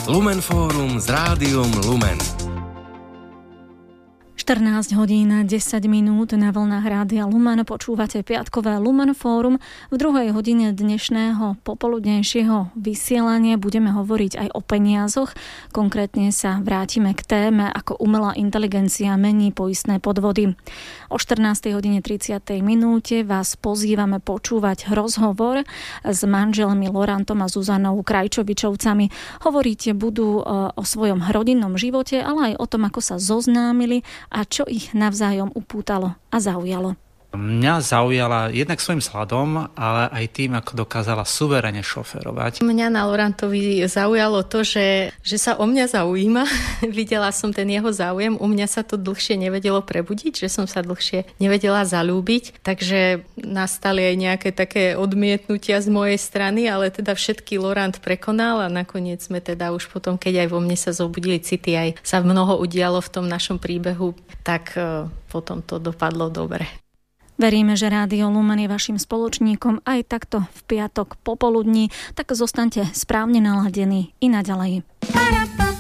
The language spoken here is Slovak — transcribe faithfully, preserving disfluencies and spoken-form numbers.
Lumen Fórum s Rádiom Lumen. štrnásť hodín desať minút na vlnách Rádia Lumen počúvate piatkové Lumen Fórum. V druhej hodine dnešného popoludnejšieho vysielania budeme hovoriť aj o peniazoch. Konkrétne sa vrátime k téme, ako umelá inteligencia mení poistné podvody. O štrnástej hodine tridsiatej minúte vás pozývame počúvať rozhovor s manželmi Lorantom a Zuzanou Krajčovičovcami. Hovoriť budú o svojom rodinnom živote, ale aj o tom, ako sa zoznámili a čo ich navzájom upútalo a zaujalo. Mňa zaujala jednak svojim sladom, ale aj tým, ako dokázala suverene šoférovať. Mňa na Lorantovi zaujalo to, že, že sa o mňa zaujíma. Videla som ten jeho záujem. U mňa sa to dlhšie nevedelo prebudiť, že som sa dlhšie nevedela zaľúbiť. Takže nastali aj nejaké také odmietnutia z mojej strany, ale teda všetky Lorant prekonal a nakoniec sme teda už potom, keď aj vo mne sa zobudili city, aj sa mnoho udialo v tom našom príbehu, tak potom to dopadlo dobre. Veríme, že Rádio Lumen je vašim spoločníkom aj takto v piatok popoludní, tak zostaňte správne naladení i naďalej.